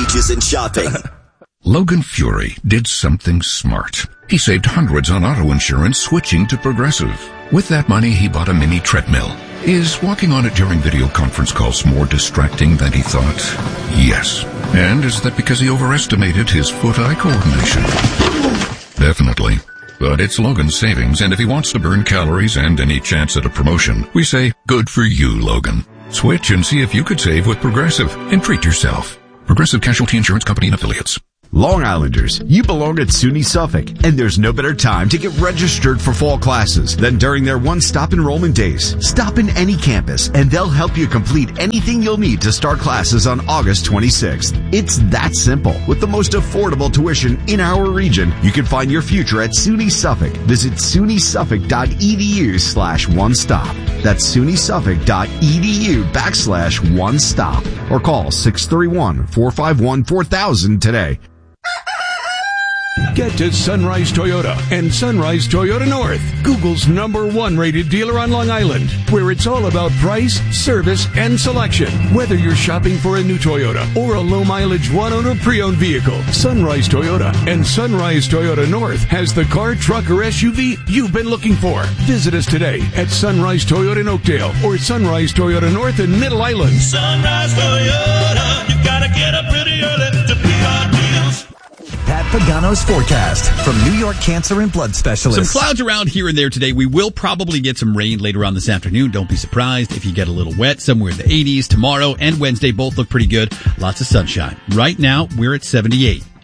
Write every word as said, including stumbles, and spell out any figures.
wages and shopping. Logan Fury did something smart. He saved hundreds on auto insurance switching to Progressive. With that money, he bought a mini treadmill. Is walking on it during video conference calls more distracting than he thought? Yes. And is that because he overestimated his foot-eye coordination? Definitely. But it's Logan's savings, and if he wants to burn calories and any chance at a promotion, we say, good for you, Logan. Switch and see if you could save with Progressive and treat yourself. Progressive Casualty Insurance Company and Affiliates. Long Islanders, you belong at SUNY Suffolk, and there's no better time to get registered for fall classes than during their one-stop enrollment days. Stop in any campus, and they'll help you complete anything you'll need to start classes on August twenty-sixth. It's that simple. With the most affordable tuition in our region, you can find your future at SUNY Suffolk. Visit sunysuffolk.edu slash one-stop. That's sunysuffolk.edu backslash one-stop. Or call six three one, four five one, four thousand today. Get to Sunrise Toyota and Sunrise Toyota North, Google's number one rated dealer on Long Island, where it's all about price, service, and selection. Whether you're shopping for a new Toyota or a low-mileage one-owner pre-owned vehicle, Sunrise Toyota and Sunrise Toyota North has the car, truck, or S U V you've been looking for. Visit us today at Sunrise Toyota in Oakdale or Sunrise Toyota North in Middle Island. Sunrise Toyota, you gotta get up pretty early to be our deals. Pat Pagano's forecast from New York Cancer and Blood Specialists. Some clouds around here and there today. We will probably get some rain later on this afternoon. Don't be surprised if you get a little wet somewhere in the eighties. Tomorrow and Wednesday both look pretty good. Lots of sunshine. Right now, we're at seventy-eight.